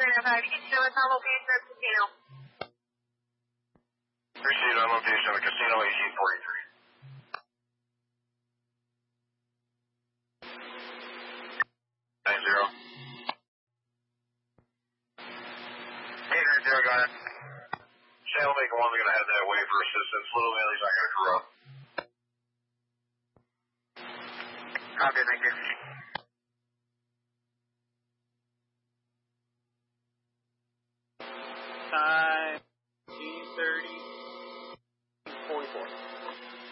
Received on location of Casino 1843. 90. 890, got it. Channel Maker 1, they're going to head that way for assistance. Little Valley's not going to crew up. Copy, thank you.